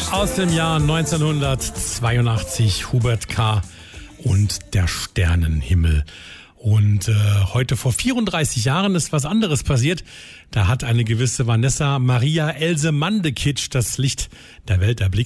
Aus dem Jahr 1982, Hubert K. und der Sternenhimmel. Und heute vor 34 Jahren ist was anderes passiert. Da hat eine gewisse Vanessa Maria Else Mandekitsch das Licht der Welt erblickt.